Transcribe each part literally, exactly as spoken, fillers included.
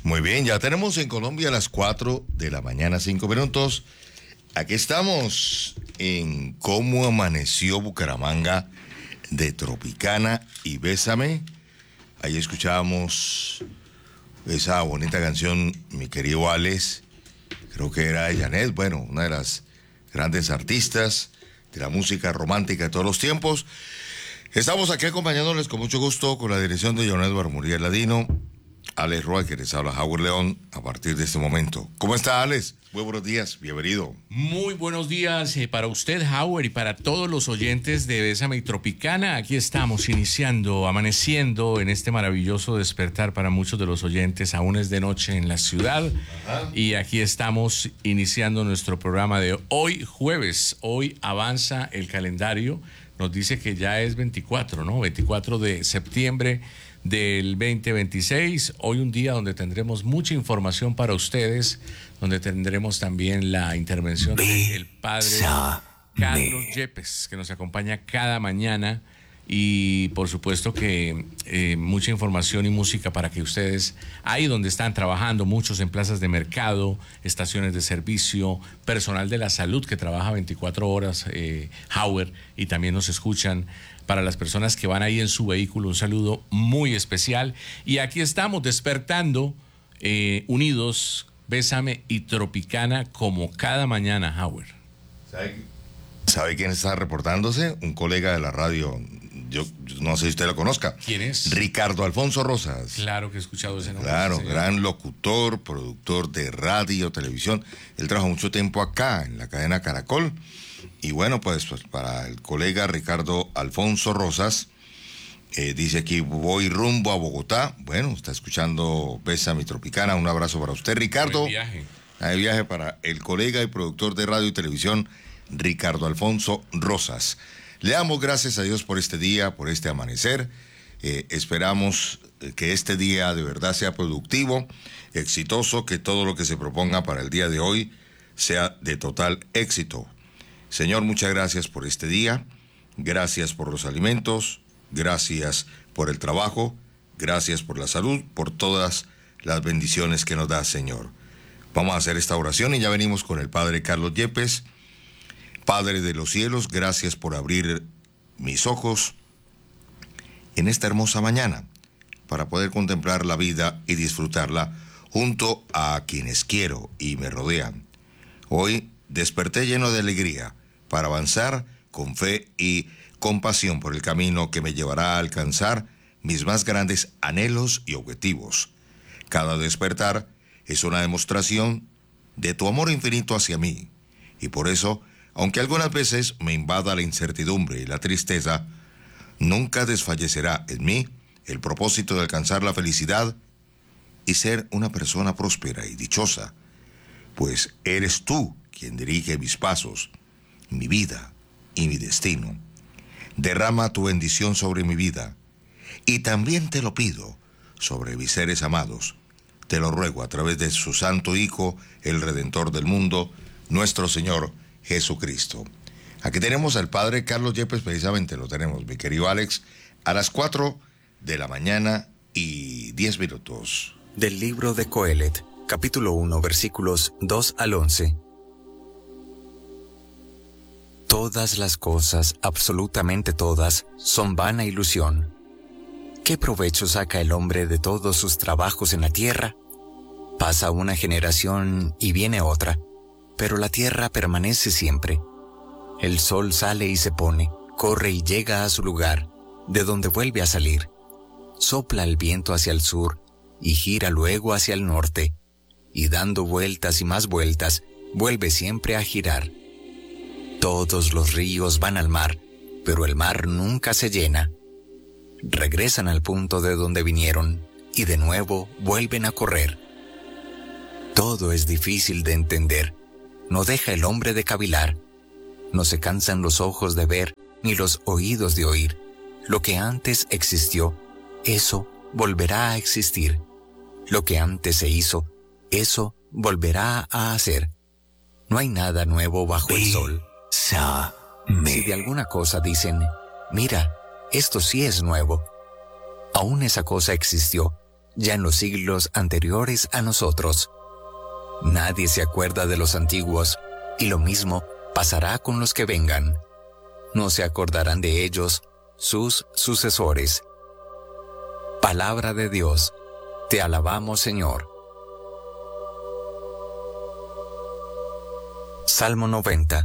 Muy bien, ya tenemos en Colombia las cuatro de la mañana, cinco minutos. Aquí estamos en Cómo Amaneció Bucaramanga de Tropicana y Bésame. Ahí escuchábamos esa bonita canción, mi querido Alex, creo que era Janet, bueno, una de las grandes artistas de la música romántica de todos los tiempos. Estamos aquí acompañándoles con mucho gusto con la dirección de John Edward Muriel Ladino, Alex Roa, que les habla Howard León a partir de este momento. ¿Cómo está, Alex? Muy buenos días, bienvenido. Muy buenos días eh, para usted, Howard, y para todos los oyentes de Bésame y Tropicana. Aquí estamos iniciando, amaneciendo en este maravilloso despertar para muchos de los oyentes. Aún es de noche en la ciudad. Ajá. Y aquí estamos iniciando nuestro programa de hoy, jueves. Hoy avanza el calendario. Nos dice que ya es veinticuatro, ¿no? veinticuatro de septiembre del veinte veintiséis. Hoy un día donde tendremos mucha información para ustedes, donde tendremos también la intervención del padre Carlos Yepes, que nos acompaña cada mañana, y por supuesto que eh, mucha información y música para que ustedes, ahí donde están trabajando, muchos en plazas de mercado, estaciones de servicio, personal de la salud que trabaja veinticuatro horas, eh, Howard, y también nos escuchan. Para las personas que van ahí en su vehículo, un saludo muy especial. Y aquí estamos despertando, eh, unidos, Bésame y Tropicana, como cada mañana, Howard. ¿Sabe, ¿Sabe quién está reportándose? Un colega de la radio, yo, yo no sé si usted lo conozca. ¿Quién es? Ricardo Alfonso Rosas. Claro que he escuchado ese nombre. Claro, señor. Gran locutor, productor de radio, televisión. Él trabajó mucho tiempo acá, en la cadena Caracol. Y bueno, pues, pues para el colega Ricardo Alfonso Rosas, eh, dice aquí, voy rumbo a Bogotá. Bueno, está escuchando Bésame y Tropicana. Un abrazo para usted, Ricardo. Buen viaje. De viaje para el colega y productor de radio y televisión, Ricardo Alfonso Rosas. Le damos gracias a Dios por este día, por este amanecer. Eh, esperamos que este día de verdad sea productivo, exitoso, que todo lo que se proponga para el día de hoy sea de total éxito. Señor, muchas gracias por este día, gracias por los alimentos, gracias por el trabajo, gracias por la salud, por todas las bendiciones que nos da, Señor. Vamos a hacer esta oración y ya venimos con el Padre Carlos Yepes. Padre de los cielos, gracias por abrir mis ojos en esta hermosa mañana para poder contemplar la vida y disfrutarla junto a quienes quiero y me rodean. Hoy desperté lleno de alegría para avanzar con fe y compasión por el camino que me llevará a alcanzar mis más grandes anhelos y objetivos. Cada despertar es una demostración de tu amor infinito hacia mí, y por eso, aunque algunas veces me invada la incertidumbre y la tristeza, nunca desfallecerá en mí el propósito de alcanzar la felicidad y ser una persona próspera y dichosa, pues eres tú quien dirige mis pasos, mi vida y mi destino. Derrama tu bendición sobre mi vida, y también te lo pido sobre mis seres amados. Te lo ruego a través de su Santo Hijo, el Redentor del mundo, nuestro Señor Jesucristo. Aquí tenemos al Padre Carlos Yepes, precisamente lo tenemos, mi querido Alex, a las cuatro de la mañana y diez minutos. Del libro de Coelet, capítulo uno, versículos dos al once. Todas las cosas, absolutamente todas, son vana ilusión. ¿Qué provecho saca el hombre de todos sus trabajos en la tierra? Pasa una generación y viene otra, pero la tierra permanece siempre. El sol sale y se pone, corre y llega a su lugar, de donde vuelve a salir. Sopla el viento hacia el sur y gira luego hacia el norte, y dando vueltas y más vueltas, vuelve siempre a girar. Todos los ríos van al mar, pero el mar nunca se llena. Regresan al punto de donde vinieron, y de nuevo vuelven a correr. Todo es difícil de entender. No deja el hombre de cavilar. No se cansan los ojos de ver, ni los oídos de oír. Lo que antes existió, eso volverá a existir. Lo que antes se hizo, eso volverá a hacer. No hay nada nuevo bajo el sol. Si de alguna cosa dicen, mira, esto sí es nuevo, aún esa cosa existió, ya en los siglos anteriores a nosotros. Nadie se acuerda de los antiguos, y lo mismo pasará con los que vengan. No se acordarán de ellos sus sucesores. Palabra de Dios. Te alabamos, Señor. Salmo noventa.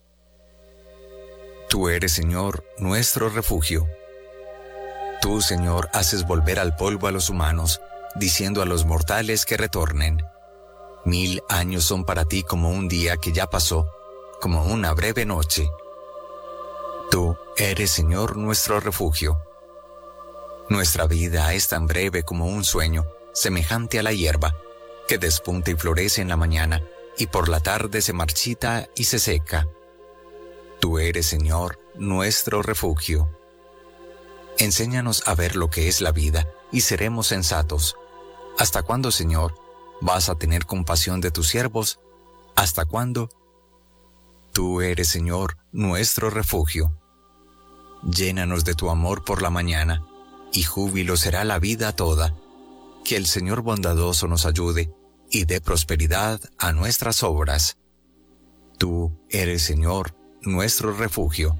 Tú eres, Señor, nuestro refugio. Tú, Señor, haces volver al polvo a los humanos, diciendo a los mortales que retornen. Mil años son para ti como un día que ya pasó, como una breve noche. Tú eres, Señor, nuestro refugio. Nuestra vida es tan breve como un sueño, semejante a la hierba, que despunta y florece en la mañana, y por la tarde se marchita y se seca. Tú eres, Señor, nuestro refugio. Enséñanos a ver lo que es la vida, y seremos sensatos. ¿Hasta cuándo, Señor, vas a tener compasión de tus siervos? ¿Hasta cuándo? Tú eres, Señor, nuestro refugio. Llénanos de tu amor por la mañana, y júbilo será la vida toda. Que el Señor bondadoso nos ayude, y dé prosperidad a nuestras obras. Tú eres, Señor, nuestro refugio.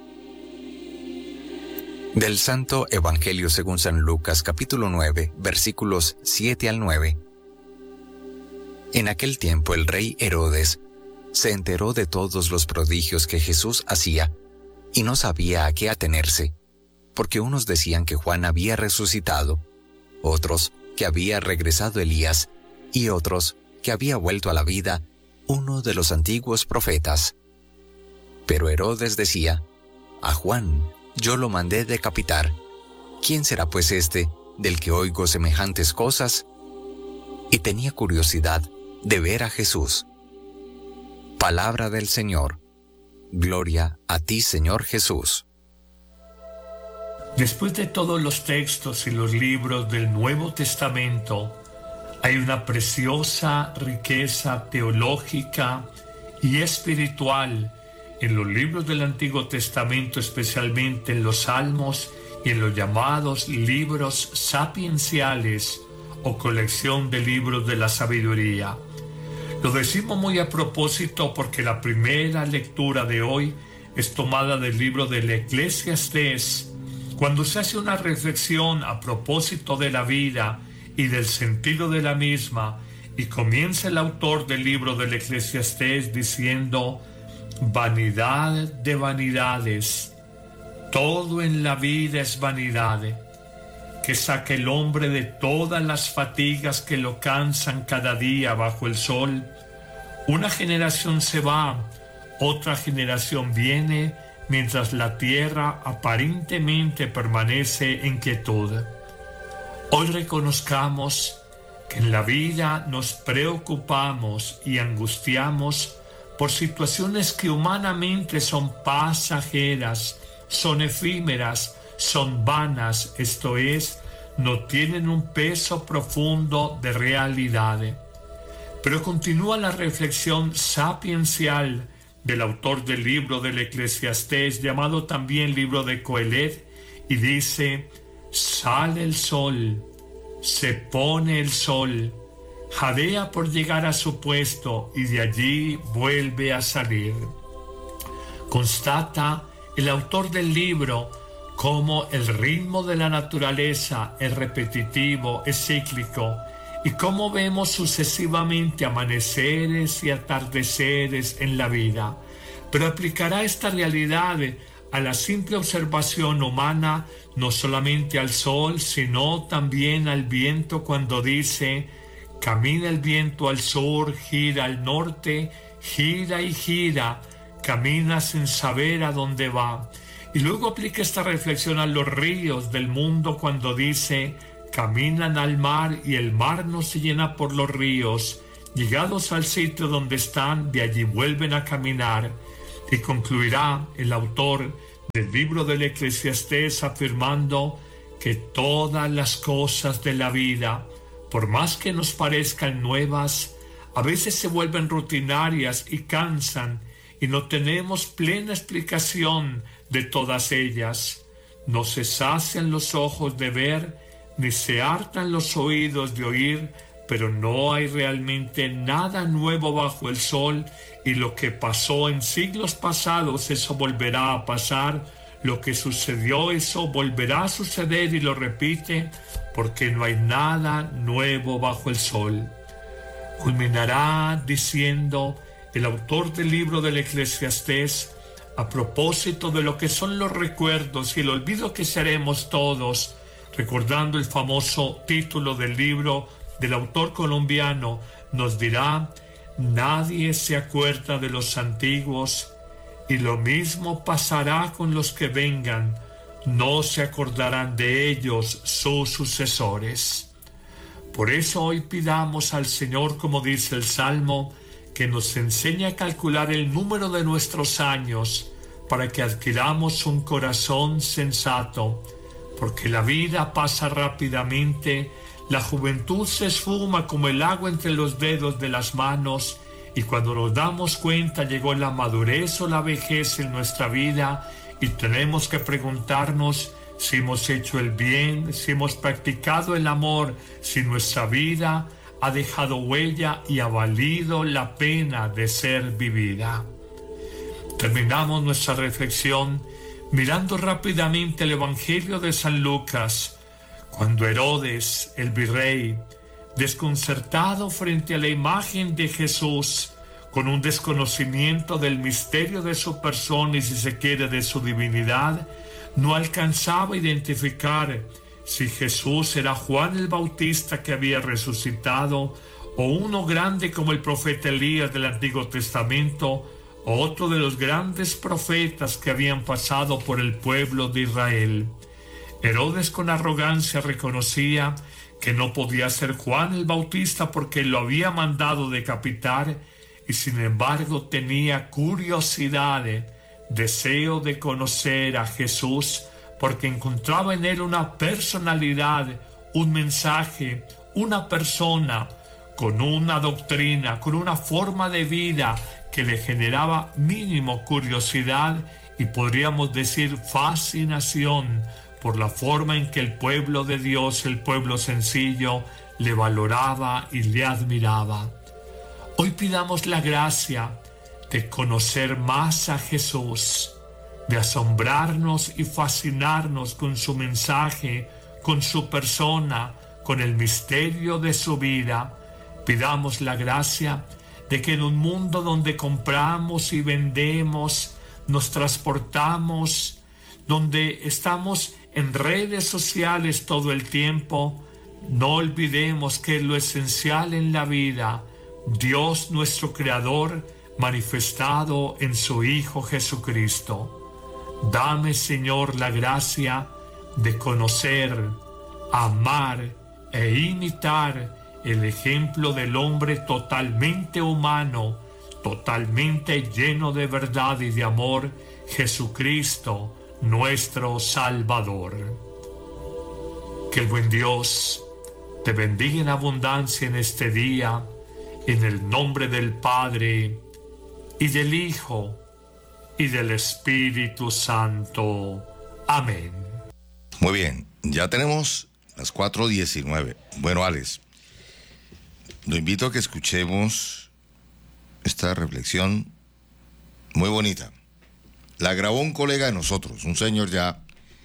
Del Santo Evangelio según San Lucas, capítulo nueve, versículos siete al nueve. En aquel tiempo el rey Herodes se enteró de todos los prodigios que Jesús hacía, y no sabía a qué atenerse, porque unos decían que Juan había resucitado, otros que había regresado Elías, y otros que había vuelto a la vida uno de los antiguos profetas. Pero Herodes decía: a Juan yo lo mandé decapitar. ¿Quién será pues este del que oigo semejantes cosas? Y tenía curiosidad de ver a Jesús. Palabra del Señor. Gloria a ti, Señor Jesús. Después de todos los textos y los libros del Nuevo Testamento, hay una preciosa riqueza teológica y espiritual en los libros del Antiguo Testamento, especialmente en los Salmos y en los llamados libros sapienciales o colección de libros de la sabiduría. Lo decimos muy a propósito porque la primera lectura de hoy es tomada del libro del Eclesiastés, cuando se hace una reflexión a propósito de la vida y del sentido de la misma, y comienza el autor del libro del Eclesiastés diciendo: vanidad de vanidades, todo en la vida es vanidad, que saca el hombre de todas las fatigas que lo cansan cada día bajo el sol. Una generación se va, otra generación viene, mientras la tierra aparentemente permanece en quietud. Hoy reconozcamos que en la vida nos preocupamos y angustiamos por situaciones que humanamente son pasajeras, son efímeras, son vanas, esto es, no tienen un peso profundo de realidad. Pero continúa la reflexión sapiencial del autor del libro del Eclesiastés, llamado también libro de Coelet, y dice: sale el sol, se pone el sol, jadea por llegar a su puesto y de allí vuelve a salir. Constata el autor del libro cómo el ritmo de la naturaleza es repetitivo, es cíclico, y cómo vemos sucesivamente amaneceres y atardeceres en la vida. Pero aplicará esta realidad a la simple observación humana, no solamente al sol, sino también al viento, cuando dice: camina el viento al sur, gira al norte, gira y gira, camina sin saber a dónde va. Y luego aplica esta reflexión a los ríos del mundo cuando dice: caminan al mar y el mar no se llena por los ríos. Llegados al sitio donde están, de allí vuelven a caminar. Y concluirá el autor del libro del Eclesiastés afirmando que todas las cosas de la vida, por más que nos parezcan nuevas, a veces se vuelven rutinarias y cansan, y no tenemos plena explicación de todas ellas. No se sacian los ojos de ver, ni se hartan los oídos de oír, pero no hay realmente nada nuevo bajo el sol, y lo que pasó en siglos pasados, eso volverá a pasar. Lo que sucedió, eso volverá a suceder, y lo repite, porque no hay nada nuevo bajo el sol. Culminará diciendo el autor del libro del Eclesiastés, a propósito de lo que son los recuerdos y el olvido que seremos todos, recordando el famoso título del libro del autor colombiano, nos dirá: nadie se acuerda de los antiguos, y lo mismo pasará con los que vengan, no se acordarán de ellos sus sucesores. Por eso hoy pidamos al Señor, como dice el Salmo, que nos enseñe a calcular el número de nuestros años, para que adquiramos un corazón sensato, porque la vida pasa rápidamente, la juventud se esfuma como el agua entre los dedos de las manos, y cuando nos damos cuenta llegó la madurez o la vejez en nuestra vida, y tenemos que preguntarnos si hemos hecho el bien, si hemos practicado el amor, si nuestra vida ha dejado huella y ha valido la pena de ser vivida. Terminamos nuestra reflexión mirando rápidamente el Evangelio de San Lucas, cuando Herodes, el virrey, desconcertado frente a la imagen de Jesús, con un desconocimiento del misterio de su persona y, si se quiere, de su divinidad, no alcanzaba a identificar si Jesús era Juan el Bautista que había resucitado, o uno grande como el profeta Elías del Antiguo Testamento, o otro de los grandes profetas que habían pasado por el pueblo de Israel. Herodes con arrogancia reconocía que no podía ser Juan el Bautista porque lo había mandado decapitar, y sin embargo tenía curiosidad, deseo de conocer a Jesús, porque encontraba en él una personalidad, un mensaje, una persona con una doctrina, con una forma de vida que le generaba mínimo curiosidad y, podríamos decir, fascinación por la forma en que el pueblo de Dios, el pueblo sencillo, le valoraba y le admiraba. Hoy pidamos la gracia de conocer más a Jesús, de asombrarnos y fascinarnos con su mensaje, con su persona, con el misterio de su vida. Pidamos la gracia de que en un mundo donde compramos y vendemos, nos transportamos, donde estamos en redes sociales todo el tiempo, no olvidemos que es lo esencial en la vida, Dios nuestro Creador manifestado en su Hijo Jesucristo. Dame, Señor, la gracia de conocer, amar e imitar el ejemplo del hombre totalmente humano, totalmente lleno de verdad y de amor, Jesucristo, nuestro Salvador. Que el buen Dios te bendiga en abundancia en este día, en el nombre del Padre, y del Hijo, y del Espíritu Santo. Amén. Muy bien, ya tenemos las cuatro diecinueve. Bueno, Alex, lo invito a que escuchemos esta reflexión muy bonita. La grabó un colega de nosotros, un señor ya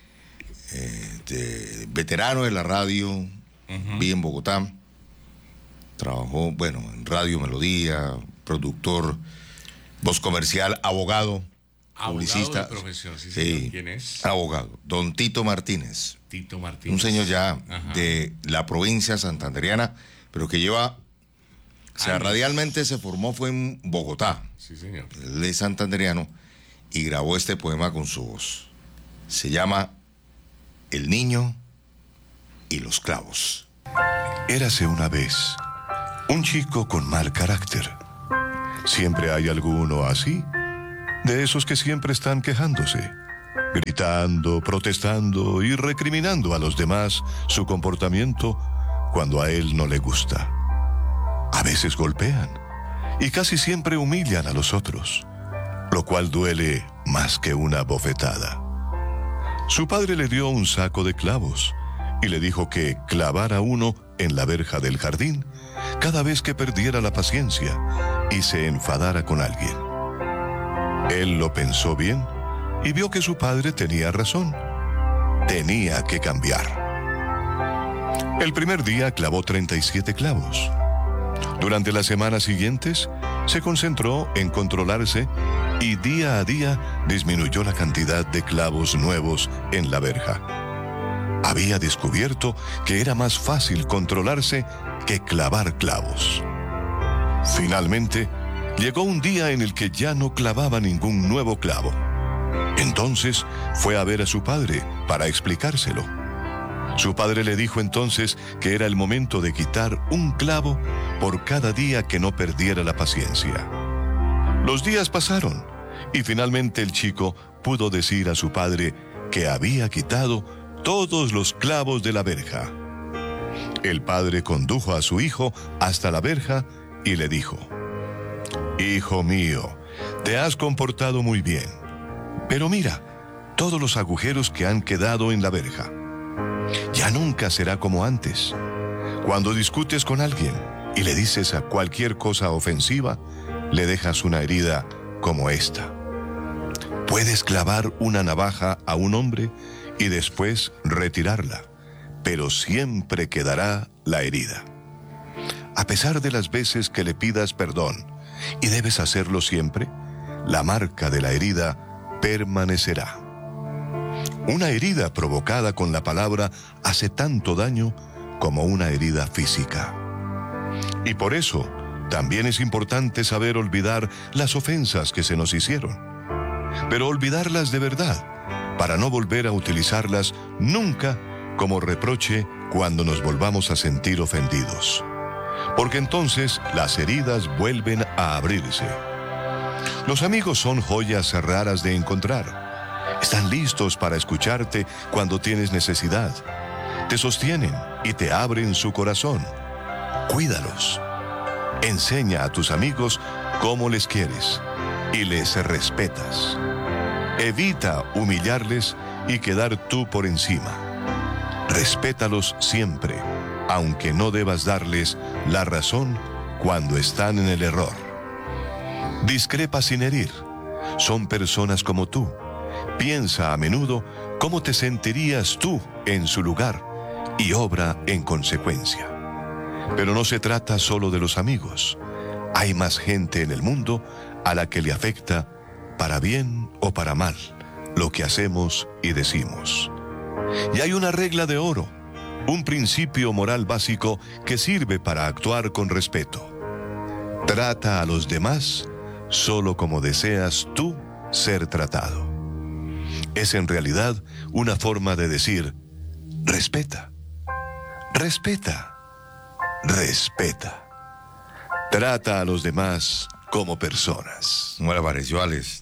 eh, de, veterano de la radio, uh-huh. Vive en Bogotá, trabajó, bueno, en Radio Melodía, productor, voz comercial, abogado, abogado publicista. De profesión, sí, sí, ¿quién es? Abogado, don Tito Martínez. Tito Martínez. Un señor ya Ajá. de la provincia santanderiana, pero que lleva, o sea, Años. radialmente se formó, fue en Bogotá. Sí, señor. Él es santanderiano y grabó este poema con su voz. Se llama El niño y los clavos. Érase una vez un chico con mal carácter. Siempre hay alguno así, de esos que siempre están quejándose, gritando, protestando y recriminando a los demás su comportamiento cuando a él no le gusta. A veces golpean y casi siempre humillan a los otros, lo cual duele más que una bofetada. Su padre le dio un saco de clavos y le dijo que clavara uno en la verja del jardín cada vez que perdiera la paciencia y se enfadara con alguien. Él lo pensó bien y vio que su padre tenía razón. Tenía que cambiar. El primer día clavó treinta y siete clavos. Durante las semanas siguientes, se concentró en controlarse y día a día disminuyó la cantidad de clavos nuevos en la verja. Había descubierto que era más fácil controlarse que clavar clavos. Finalmente, llegó un día en el que ya no clavaba ningún nuevo clavo. Entonces fue a ver a su padre para explicárselo. Su padre le dijo entonces que era el momento de quitar un clavo por cada día que no perdiera la paciencia. Los días pasaron y finalmente el chico pudo decir a su padre que había quitado todos los clavos de la verja. El padre condujo a su hijo hasta la verja y le dijo: «Hijo mío, te has comportado muy bien, pero mira todos los agujeros que han quedado en la verja. Ya nunca será como antes. Cuando discutes con alguien y le dices a cualquier cosa ofensiva, le dejas una herida como esta. Puedes clavar una navaja a un hombre y después retirarla, pero siempre quedará la herida. A pesar de las veces que le pidas perdón, y debes hacerlo siempre, la marca de la herida permanecerá. Una herida provocada con la palabra hace tanto daño como una herida física. Y por eso, también es importante saber olvidar las ofensas que se nos hicieron, pero olvidarlas de verdad, para no volver a utilizarlas nunca como reproche cuando nos volvamos a sentir ofendidos. Porque entonces las heridas vuelven a abrirse. Los amigos son joyas raras de encontrar. Están listos para escucharte cuando tienes necesidad. Te sostienen y te abren su corazón. Cuídalos. Enseña a tus amigos cómo les quieres y les respetas. Evita humillarles y quedar tú por encima. Respétalos siempre, aunque no debas darles la razón cuando están en el error. Discrepa sin herir. Son personas como tú. Piensa a menudo cómo te sentirías tú en su lugar y obra en consecuencia. Pero no se trata solo de los amigos. Hay más gente en el mundo a la que le afecta, para bien o para mal, lo que hacemos y decimos. Y hay una regla de oro, un principio moral básico que sirve para actuar con respeto. Trata a los demás solo como deseas tú ser tratado. Es en realidad una forma de decir: respeta, respeta, respeta. Trata a los demás como personas. ¿Cómo le pareció, Alex?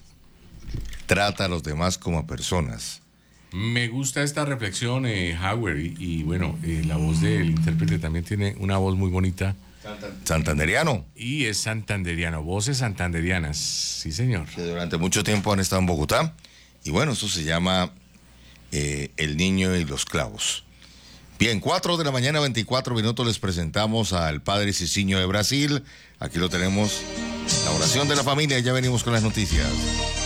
Trata a los demás como personas. Me gusta esta reflexión, eh, Howard, y, y bueno, eh, la voz del intérprete también tiene una voz muy bonita. Santanderiano. Y es santanderiano, voces santanderianas, sí señor. Que durante mucho tiempo han estado en Bogotá. Y bueno, esto se llama eh, El Niño y los Clavos. Bien, cuatro de la mañana, veinticuatro minutos, les presentamos al padre Cicinho de Brasil. Aquí lo tenemos, la oración de la familia, ya venimos con las noticias.